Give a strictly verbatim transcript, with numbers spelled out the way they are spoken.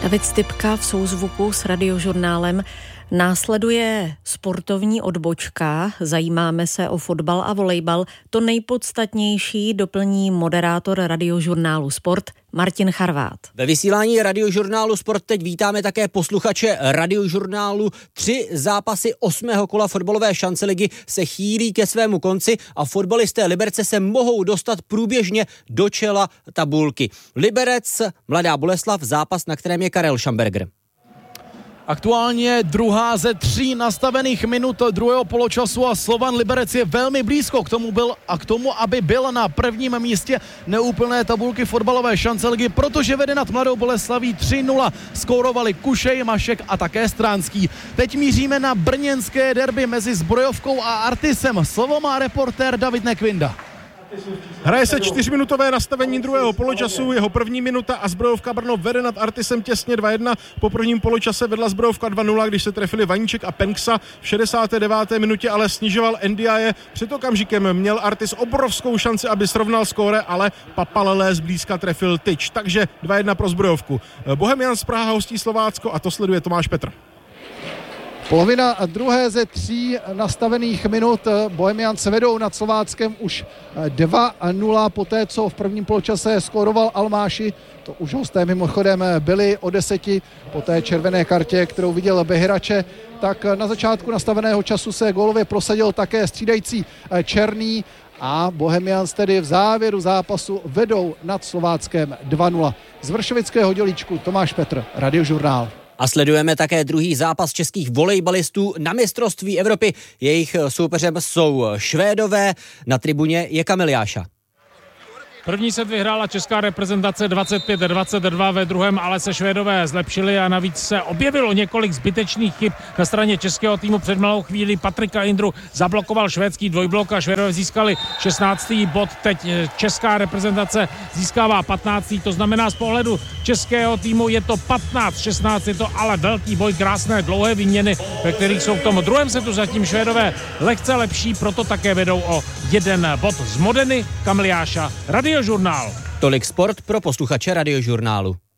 David Stypka v souzvuku s Radiožurnálem. Následuje sportovní odbočka, zajímáme se o fotbal a volejbal. To nejpodstatnější doplní moderátor Radiožurnálu Sport Martin Charvát. Ve vysílání Radiožurnálu Sport teď vítáme také posluchače Radiožurnálu. Tři zápasy osmého kola fotbalové šanceligy se chýlí ke svému konci a fotbalisté Liberce se mohou dostat průběžně do čela tabulky. Liberec, Mladá Boleslav, zápas, na kterém je Karel Schamberger. Aktuálně druhá ze tří nastavených minut druhého poločasu a Slovan Liberec je velmi blízko k tomu byl a k tomu, aby byl na prvním místě neúplné tabulky fotbalové šanceligy, protože vede nad Mladou Boleslaví tři nula. Skórovali Kušej, Mašek a také Stránský. Teď míříme na brněnské derby mezi Zbrojovkou a Artisem. Slovo má reportér David Nekvinda. Hraje se čtyřminutové nastavení druhého poločasu, jeho první minuta a Zbrojovka Brno vede nad Artisem těsně dva jedna. Po prvním poločase vedla Zbrojovka dva nula, když se trefili Vaníček a Penksa. V šedesáté deváté minutě ale snižoval Ndiaye. Před okamžikem měl Artis obrovskou šanci, aby srovnal skóre, ale Papalele zblízka trefil tyč. Takže dva jedna pro Zbrojovku. Bohemians z Praha hostí Slovácko a to sleduje Tomáš Petr. Polovina druhé ze tří nastavených minut. Bohemians vedou nad Slováckem už dva nula, poté co v prvním poločase skóroval Almáši. To už hosté mimochodem byli o deseti po té červené kartě, kterou viděl Behirače. Tak na začátku nastaveného času se gólově prosadil také střídající Černý a Bohemians tedy v závěru zápasu vedou nad Slováckem dva nula. Z vršovického dělíčku Tomáš Petr, Radiožurnál. A sledujeme také druhý zápas českých volejbalistů na mistrovství Evropy. Jejich soupeřem jsou Švédové, na tribuně je Kamil Jáša. První set vyhrála česká reprezentace dvacet pět dvacet dva, ve druhém ale se Švédové zlepšili a navíc se objevilo několik zbytečných chyb na straně českého týmu. Před malou chvíli Patrika Indru zablokoval švédský dvojblok a Švédové získali šestnáctý bod. Teď česká reprezentace získává patnáctý To znamená z pohledu českého týmu je to patnáct šestnáct, je to ale velký boj, krásné dlouhé výměny, ve kterých jsou v tom druhém setu zatím Švédové lehce lepší, proto také vedou o jeden bod. Z Modeny Kamil Jáša, Radiožurnál. Tolik sport pro posluchače Radiožurnálu.